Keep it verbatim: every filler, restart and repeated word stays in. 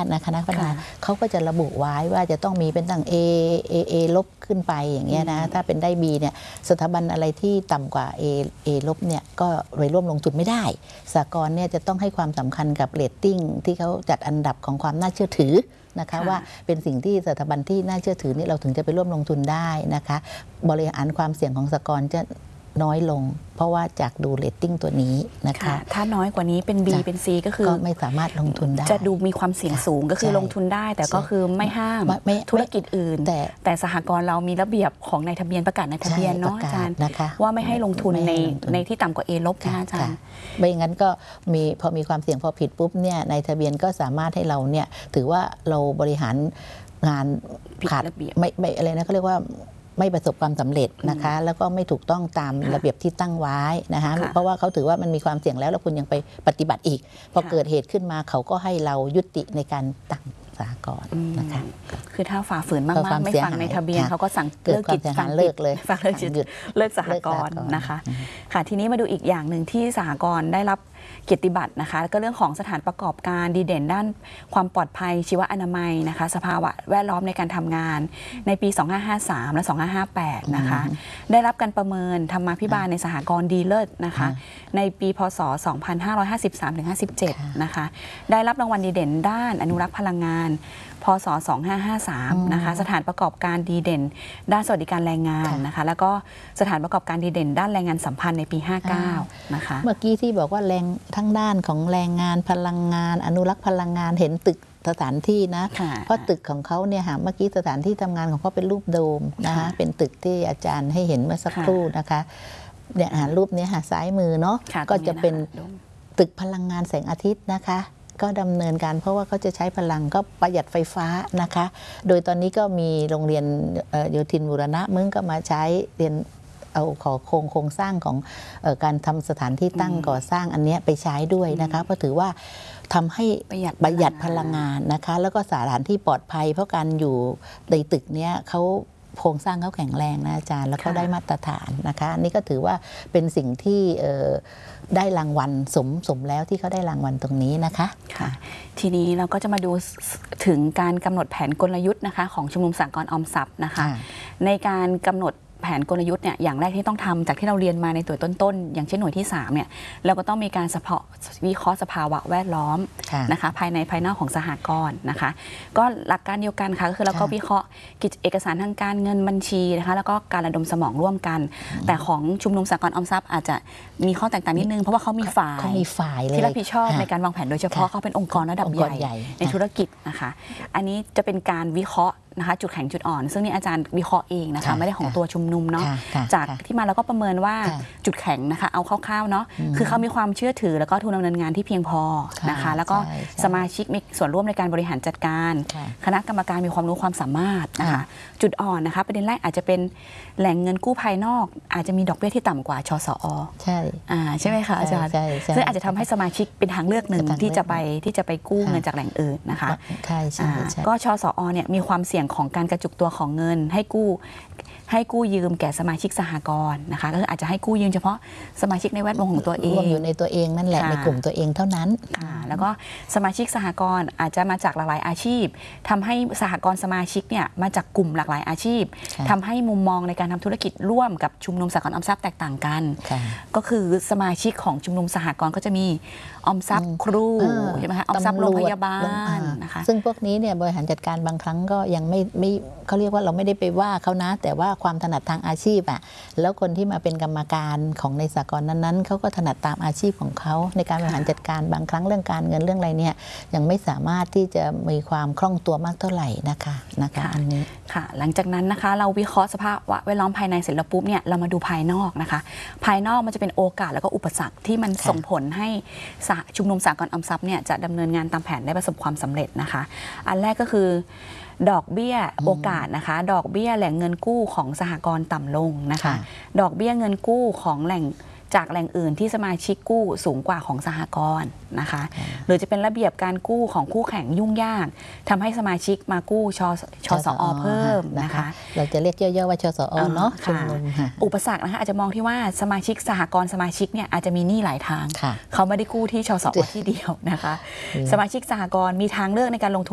ตินะคณะพัฒนาเขาก็จะระบุไว้ว่าจะต้องมีเป็นตั้ง A A A ลบขึ้นไปอย่างเงี้ยนะถ้าเป็นได้ B เนี่ยสถาบันอะไรที่ต่ำกว่า A A ลบเนี่ยก็ไปร่วมลงทุนไม่ได้สหกรณ์เนี่ยจะต้องให้ความสำคัญกับเรตติ้งที่เขาจัดอันดับของความน่าเชื่อถือนะคะว่าเป็นสิ่งที่สถาบันที่น่าเชื่อถือนี่เราถึงจะไปร่วมลงทุนได้นะคะบริหารความเสี่ยงของสหกรณ์จะน้อยลงเพราะว่าจากดูเรตติ้งตัวนี้นะคะถ้าน้อยกว่านี้เป็น B เป็น C ก็คือไม่สามารถลงทุนได้จะดูมีความเสี่ยงสูงก็คือลงทุนได้แต่ก็คือไม่ห้ามธุรกิจอื่นแต่แต่สหกรณ์เรามีระเบียบของในทะเบียนประกาศในทะเบียนเนาะอาจารย์ว่าไม่ให้ลงทุนในในที่ต่ำกว่า A ลบนะอาจารย์ไม่งั้นก็มีพอมีความเสี่ยงพอผิดปุ๊บเนี่ยในทะเบียนก็สามารถให้เราเนี่ยถือว่าเราบริหารงานขาดระเบียบไม่ไม่อะไรนะเขาเรียกว่าไม่ประสบความสำเร็จนะคะแล้วก็ไม่ถูกต้องตามระเบียบที่ตั้งไว้นะคะเพราะว่าเขาถือว่ามันมีความเสี่ยงแล้วแล้วคุณยังไปปฏิบัติอีกพอเกิดเหตุขึ้นมาเขาก็ให้เรายุติในการตั้งสหกรณ์นะคะคือถ้าฝ่าฝืนมากๆไม่ฟังในทะเบียนเขาก็สั่งเลิกกิจการเลิกเลยฟังเลิกหยุดเลิกสหกรณ์นะคะค่ะทีนี้มาดูอีกอย่างหนึ่งที่สหกรณ์ได้รับเกียรติบัตรนะคะก็เรื่องของสถานประกอบการดีเด่นด้านความปลอดภัยชีวอนามัยนะคะสภาวะแวดล้อมในการทำงานในปี สองพันห้าร้อยห้าสิบสาม และ สองพันห้าร้อยห้าสิบแปด นะคะได้รับการประเมินธรรมาภิบาลในสหกรณ์ดีเลิศนะคะในปีพ.ศ. สองพันห้าร้อยห้าสิบสามถึงห้าสิบเจ็ด นะคะได้รับรางวัลดีเด่นด้านอนุรักษ์พลังงานพ.ศ. สองพันห้าร้อยห้าสิบสามนะคะสถานประกอบการดีเด่นด้านสวัสดิการแรงงานนะคะแล้วก็สถานประกอบการดีเด่นด้านแรงงานสัมพันธ์ในปีห้าสิบเก้านะคะเมื่อกี้ที่บอกว่าแรงทั้งด้านของแรงงานพลังงานอนุรักษ์พลังงานเห็นตึกสถานที่นะเพราะตึกของเขาเนี่ยค่ะเมื่อกี้สถานที่ทำงานของเขาเป็นรูปโดมนะคะเป็นตึกที่อาจารย์ให้เห็นเมื่อสักครู่นะคะเนี่ยรูปนี้ค่ะซ้ายมือเนาะก็จะเป็นตึกพลังงานแสงอาทิตย์นะคะก็ดำเนินการเพราะว่าเขาจะใช้พลังก็ประหยัดไฟฟ้านะคะโดยตอนนี้ก็มีโรงเรียนโยธินบูรณะมึงก็มาใช้เรียนเอาขอโครงโครงสร้างของเอ่อการทำสถานที่ตั้งก่อสร้างอันนี้ไปใช้ด้วยนะคะเพราะถือว่าทำให้ประหยัดพลังงานนะคะแล้วก็สถานที่ปลอดภัยเพราะการอยู่ในตึกนี้เขาโครงสร้างเขาแข็งแรงนะอาจารย์แล้วก็ได้มาตรฐานนะคะนี่ก็ถือว่าเป็นสิ่งที่ได้รางวัลสมสมแล้วที่เขาได้รางวัลตรงนี้นะคะค่ะทีนี้เราก็จะมาดูถึงการกำหนดแผนกลยุทธ์นะคะของชุมนุมสหกรณ์ออมทรัพย์นะคะในการกำหนดแผนกลยุทธ์เนี่ยอย่างแรกที่ต้องทำจากที่เราเรียนมาในตัวต้นๆอย่างเช่นหน่วยที่สามเนี่ยเราก็ต้องมีการวิเคราะห์สภาวะแวดล้อมนะคะภายในภายนอกของสหกรณ์นะคะก็หลักการเดียวกันค่ะก็คือเราก็วิเคราะห์กิจเอกสารทางการเงินบัญชีนะคะแล้วก็การระดมสมองร่วมกันแต่ของชุมนุมสหกรณ์ออมทรัพย์อาจจะมีข้อแตกต่างนิดนึงเพราะว่าเขามีฝ่ายที่รับผิดชอบในการวางแผนโดยเฉพาะเขาเป็นองค์กรระดับใหญ่ในธุรกิจนะคะอันนี้จะเป็นการวิเคราะห์นะคะจุดแข็งจุดอ่อนซึ่งนี่อาจารย์วิเคราะห์เองนะคะไม่ได้ของตัวชุมนุมเนาะจากที่มาเราก็ประเมินว่าจุดแข็งนะคะเอาคร่าวๆเนาะคือเขามีความเชื่อถือแล้วก็ทุนดำเนินงานที่เพียงพอนะคะแล้วก็สมาชิกมีส่วนร่วมในการบริหารจัดการคณะกรรมการมีความรู้ความสามารถนะคะจุดอ่อนนะคะประเด็นแรกอาจจะเป็นแหล่งเงินกู้ภายนอกอาจจะมีดอกเบี้ยที่ต่ำกว่าชสอ.ใช่ใช่ไหมคะอาจารย์ซึ่งอาจจะทำให้สมาชิกเป็นทางเลือกหนึ่งที่จะไปที่จะไปกู้เงินจากแหล่งอื่นนะคะก็ชสอ.เนี่ยมีความเสี่ยงของการกระจุกตัวของเงินให้กู้ให้กู้ยืมแก่สมาชิกสหกรณ์นะคะก็คืออาจจะให้กู้ยืมเฉพาะสมาชิกในแวดวงของตัวเองรวมอยู่ในตัวเองนั่นแหละในกลุ่มตัวเองเท่านั้นแล้วก็สมาชิกสหกรณ์อาจจะมาจากหลากหลายอาชีพทำให้สหกรณ์สมาชิกเนี่ยมาจากกลุ่มหลากหลายอาชีพทำให้มุมมองในการทำธุรกิจร่วมกับชุมนุมสหกรณ์ออมทรัพย์แตกต่างกันก็คือสมาชิกของชุมนุมสหกรณ์ก็จะมีออมทรัพย์ครูใช่ไหมคะออมทรัพย์โรงพยาบาลนะคะซึ่งพวกนี้เนี่ยบริหารจัดการบางครั้งก็ยังไม่ไม่เขาเรียกว่าเราไม่ได้ไปว่าเขานะแต่ว่าความถนัดทางอาชีพอ่ะแล้วคนที่มาเป็นกรรมการของในสหกรณ์นั้นๆเขาก็ถนัดตามอาชีพของเขาในการบริหารจัดการบางครั้งเรื่องการเงินเรื่องอะไรเนี่ยยังไม่สามารถที่จะมีความคล่องตัวมากเท่าไหร่นะคะนะคะอันนี้ค่ะหลังจากนั้นนะคะเราวิเคราะห์สภาพแวดล้อมภายในเสร็จแล้วปุ๊บเนี่ยเรามาดูภายนอกนะคะภายนอกมันจะเป็นโอกาสแล้วก็อุปสรรคที่มันส่งผลให้ชุมนุมสหกรณ์ออมทรัพย์เนี่ยจะดำเนินงานตามแผนได้ประสบความสำเร็จนะคะอันแรกก็คือดอกเบี้ยโอกาสนะคะดอกเบี้ยแหล่งเงินกู้ของสหกรณ์ต่ำลงนะคะดอกเบี้ยเงินกู้ของแหล่งจากแหล่งอื่นที่สมาชิกกู้สูงกว่าของสหกรณ์นะคะหรือจะเป็นระเบียบการกู้ของคู่แข่งยุ่งยากทำให้สมาชิกมากู้ชชสอ.เพิ่มนะคะเราจะเรียกย่อๆว่าชสอ.เนาะอุปสรรคนะคะอาจจะมองที่ว่าสมาชิกสหกรณ์สมาชิกเนี่ยอาจจะมีหนี้หลายทางเขาไม่ได้กู้ที่ชสอ.ที่เดียวนะคะสมาชิกสหกรณ์มีทางเลือกในการลงทุน